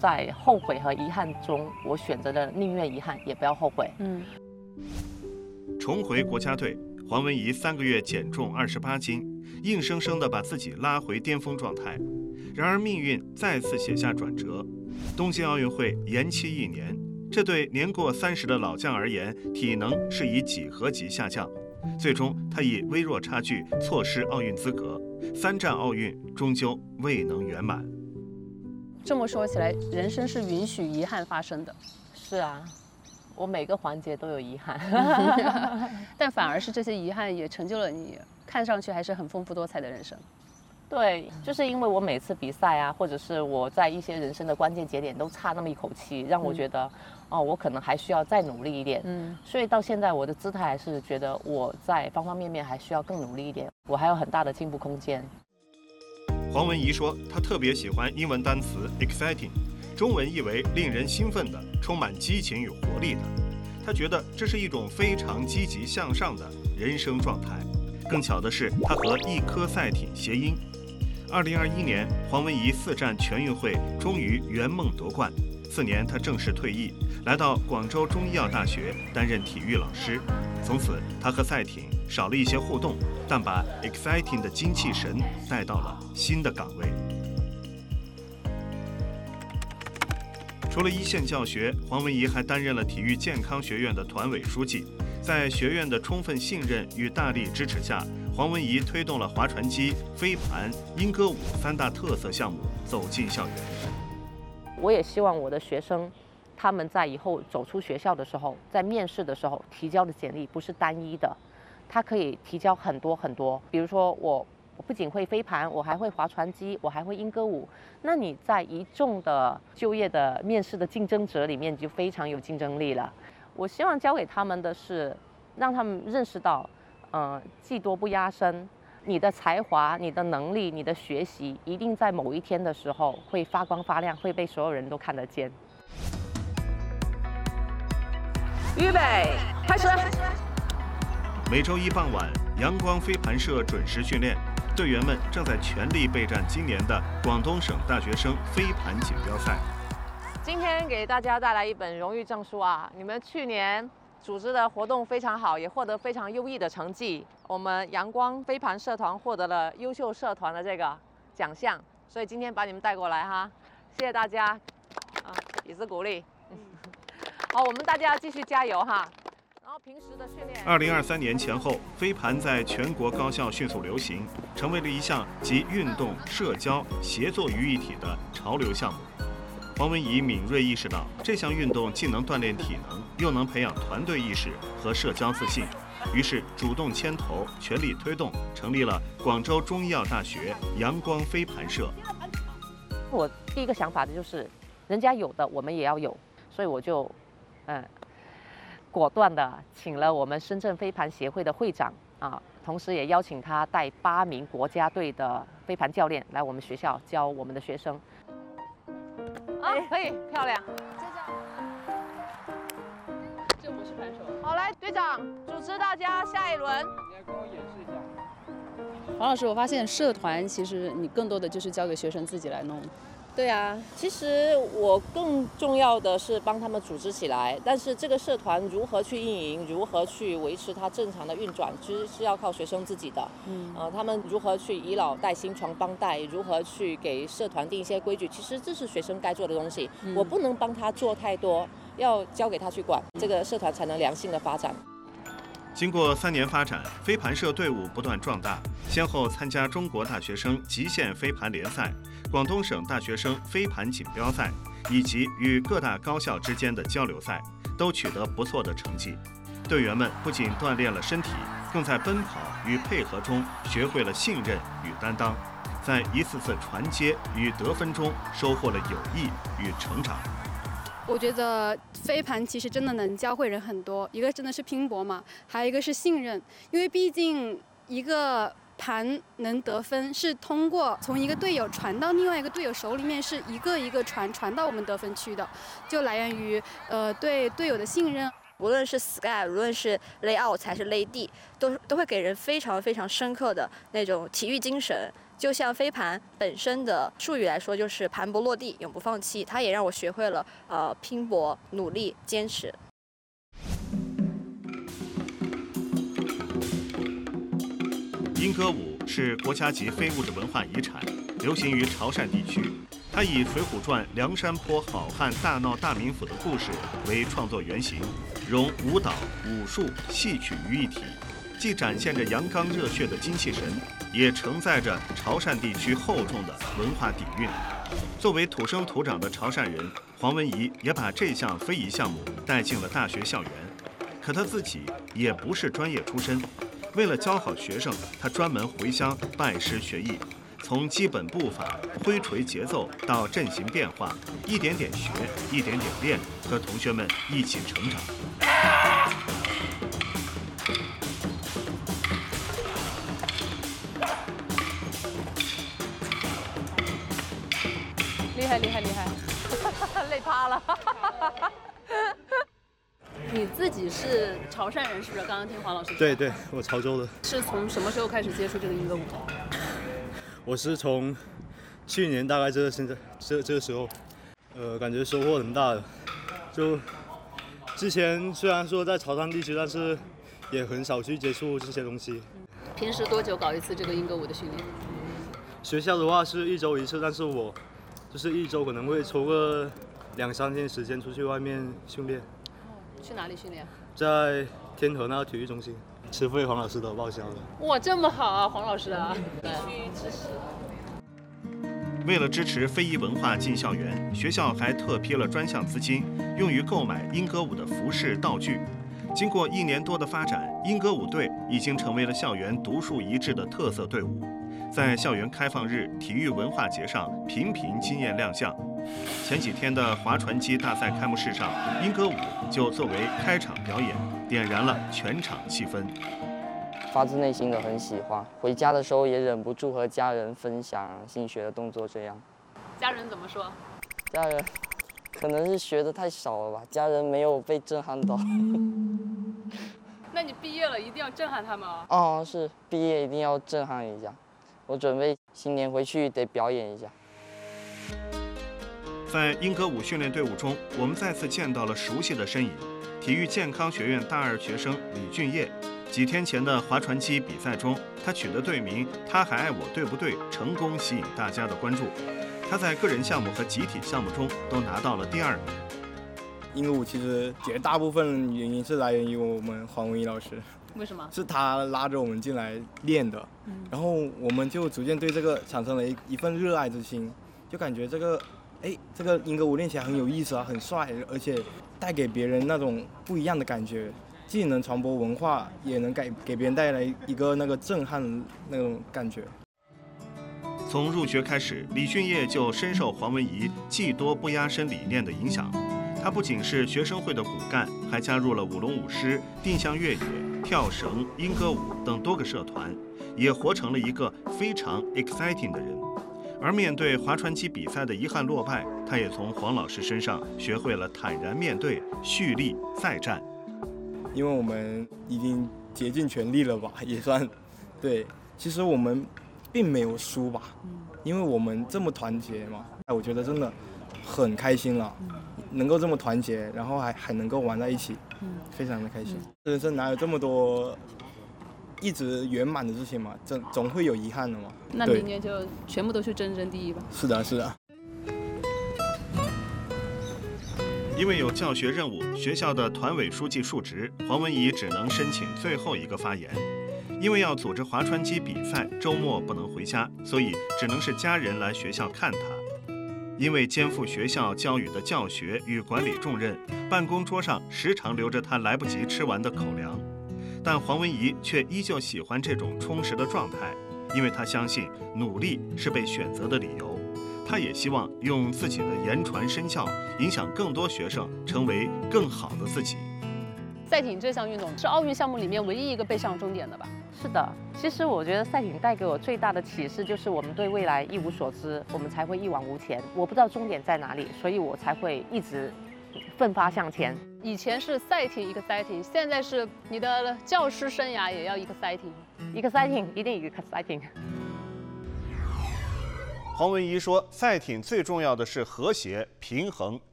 在后悔和遗憾中，我选择了宁愿遗憾也不要后悔。 重回国家队，黄文怡3个月减重28斤，硬生生地把自己拉回巅峰状态。然而命运再次写下转折，东京奥运会延期1年，这对年过30的老将而言，体能是以几何级下降。最终，他以微弱差距错失奥运资格，3战奥运终究未能圆满。 这么说起来，人生是允许遗憾发生的。 是啊，我每个环节都有遗憾， 但反而是这些遗憾也成就了你看上去还是很丰富多彩的人生。 对，就是因为我每次比赛啊，或者是我在一些人生的关键节点都差那么一口气，让我觉得，我可能还需要再努力一点。所以到现在我的姿态还是觉得我在方方面面还需要更努力一点，我还有很大的进步空间。 黄文怡说，她特别喜欢英文单词 exciting， 中文译为令人兴奋的、充满激情与活力的。她觉得这是一种非常积极向上的人生状态。更巧的是，她和一颗赛艇谐音。2021年，黄文怡4战全运会终于圆梦夺冠。4年，她正式退役，来到广州中医药大学担任体育老师。从此，她和赛艇少了一些互动，但把 exciting 的精气神带到了新的岗位。除了一线教学，黄文怡还担任了体育健康学院的团委书记。在学院的充分信任与大力支持下，黄文怡推动了划船机、飞盘、莺歌舞3大特色项目走进校园。 我也希望我的学生，他们在以后走出学校的时候，在面试的时候提交的简历不是单一的，他可以提交很多很多。比如说我不仅会飞盘，我还会划船机，我还会莺歌舞。那你在一众的就业的面试的竞争者里面就非常有竞争力了。我希望教给他们的是，让他们认识到，技多不压身，你的才华、你的能力、你的学习，一定在某一天的时候会发光发亮，会被所有人都看得见。预备，开始。 每周一傍晚，阳光飞盘社准时训练，队员们正在全力备战今年的广东省大学生飞盘锦标赛。 今天给大家带来一本荣誉证书啊！你们去年组织的活动非常好，也获得非常优异的成绩。我们阳光飞盘社团获得了优秀社团的这个奖项，所以今天把你们带过来哈，谢谢大家，以示鼓励。好，我们大家继续加油哈。然后平时的训练。 2023年前后，飞盘在全国高校迅速流行，成为了一项集运动、社交、协作于一体的潮流项目。黄文怡敏锐意识到，这项运动既能锻炼体能，又能培养团队意识和社交自信，于是主动牵头，全力推动，成立了广州中医药大学阳光飞盘社。 我第一个想法的就是，人家有的我们也要有，所以我就，果断的请了我们深圳飞盘协会的会长啊，同时也邀请他带8名国家队的飞盘教练来我们学校教我们的学生。可以，漂亮。 这不是反手。 好，来，队长主持大家下一轮。 你来跟我演示一下。 黄老师，我发现社团其实你更多的就是交给学生自己来弄。 对啊，其实我更重要的是帮他们组织起来，但是这个社团如何去运营，如何去维持它正常的运转，其实是要靠学生自己的。他们如何去以老带新、传帮带，如何去给社团定一些规矩，其实这是学生该做的东西。我不能帮他做太多，要交给他去管，这个社团才能良性的发展。 经过3年发展，飞盘社队伍不断壮大，先后参加中国大学生极限飞盘联赛、广东省大学生飞盘锦标赛，以及与各大高校之间的交流赛，都取得不错的成绩。队员们不仅锻炼了身体，更在奔跑与配合中学会了信任与担当，在一次次传接与得分中收获了友谊与成长。 我觉得飞盘其实真的能教会人很多，一个真的是拼搏嘛，还有一个是信任，因为毕竟一个盘能得分是通过从一个队友传到另外一个队友手里面，是一个一个传到我们得分区的，就来源于对队友的信任。 无论是 Sky， 无论是 Layout 还是 Lay D， 都会给人非常非常深刻的那种体育精神。 就像飞盘本身的术语来说，就是盘不落地，永不放弃。它也让我学会了拼搏、努力、坚持。 莺歌舞是国家级非物质文化遗产，流行于潮汕地区。它以《水浒传》梁山泊好汉大闹大名府的故事为创作原型，融舞蹈、武术、戏曲于一体，既展现着阳刚热血的精气神，也承载着潮汕地区厚重的文化底蕴。作为土生土长的潮汕人，黄文怡也把这项非遗项目带进了大学校园。可他自己也不是专业出身，为了教好学生，他专门回乡拜师学艺，从基本步伐、挥锤节奏到阵型变化，一点点学，一点点练，和同学们一起成长。 厉害厉害厉害， 累趴了。 你自己是潮汕人是不是？刚刚听黄老师说。 对，我潮州的。 是从什么时候开始接触这个莺歌舞的？ 我是从去年大概这个时候，感觉收获很大的。就之前虽然说在潮汕地区，但是也很少去接触这些东西。 平时多久搞一次这个莺歌舞的训练？ 学校的话是1周1次，但是我就是1周可能会抽个2、3天时间出去外面训练。 去哪里训练？ 在天河那个体育中心，吃费黄老师的报销的。 哇，这么好啊，黄老师啊！必须支持。 为了支持非遗文化进校园，学校还特批了专项资金，用于购买莺歌舞的服饰道具。经过1年多的发展，莺歌舞队已经成为了校园独树一帜的特色队伍，在校园开放日、体育文化节上频频惊艳亮相。前几天的划船机大赛开幕式上，莺歌舞就作为开场表演，点燃了全场气氛。 发自内心的很喜欢，回家的时候也忍不住和家人分享新学的动作。这样， 家人怎么说？ 家人可能是学的太少了吧，家人没有被震撼到。 那你毕业了一定要震撼他们啊！ 哦，是毕业一定要震撼一下，我准备新年回去得表演一下。 在莺歌舞训练队伍中，我们再次见到了熟悉的身影——体育健康学院大2学生李俊业。几天前的划船机比赛中，他取得队名“他还爱我对不对”，成功吸引大家的关注。他在个人项目和集体项目中都拿到了第2名。 莺歌舞其实绝大部分原因是来源于我们黄文怡老师。 为什么？ 是他拉着我们进来练的，然后我们就逐渐对这个产生了一份热爱之心，就感觉这个莺歌舞练起来很有意思啊，很帅，而且带给别人那种不一样的感觉，既能传播文化，也能给别人带来一个那个震撼的那种感觉。 从入学开始，李俊业就深受黄文怡“技多不压身”理念的影响。他不仅是学生会的骨干，还加入了舞龙舞狮、定向越野、跳绳、莺歌舞等多个社团，也活成了一个非常 exciting 的人。而面对划船机比赛的遗憾落败，他也从黄老师身上学会了坦然面对、蓄力再战。 因为我们已经竭尽全力了吧，也算对。其实我们并没有输吧，因为我们这么团结嘛，我觉得真的很开心了，能够这么团结，然后还能够玩在一起，非常的开心。人生哪有这么多一直圆满的事情嘛，总会有遗憾的嘛。 那明年就全部都去争第一吧。 是的，是的。 因为有教学任务，学校的团委书记述职，黄文怡只能申请最后一个发言。因为要组织划船机比赛，周末不能回家，所以只能是家人来学校看他。因为肩负学校教育的教学与管理重任，办公桌上时常留着他来不及吃完的口粮。但黄文怡却依旧喜欢这种充实的状态，因为他相信努力是被选择的理由。他也希望用自己的言传身教，影响更多学生成为更好的自己。 赛艇这项运动是奥运项目里面唯一一个被上终点的吧？ 是的，其实我觉得赛艇带给我最大的启示就是我们对未来一无所知，我们才会一往无前。我不知道终点在哪里，所以我才会一直奋发向前。 以前是赛艇一个赛艇，现在是你的教师生涯也要一个赛艇， 一个赛艇一定一个赛艇。 黄文怡说，赛艇最重要的是和谐、平衡、